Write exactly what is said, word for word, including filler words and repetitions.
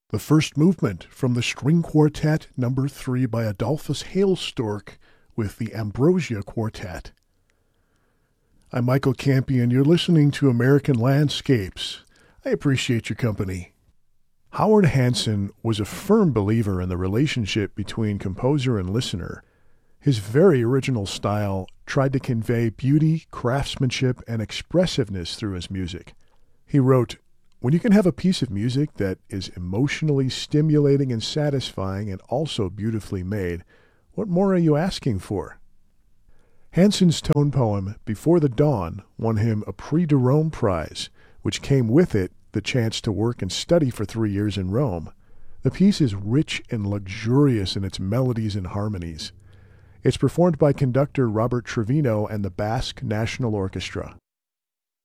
The first movement from the String Quartet number three by Adolphus Hailstork with the Ambrosia Quartet. I'm Michael Campion. You're listening to American Landscapes. I appreciate your company. Howard Hanson was a firm believer in the relationship between composer and listener. His very original style tried to convey beauty, craftsmanship, and expressiveness through his music. He wrote, "When you can have a piece of music that is emotionally stimulating and satisfying and also beautifully made, what more are you asking for?" Hanson's tone poem, Before the Dawn, won him a Prix de Rome Prize, which came with it the chance to work and study for three years in Rome. The piece is rich and luxurious in its melodies and harmonies. It's performed by conductor Robert Trevino and the Basque National Orchestra.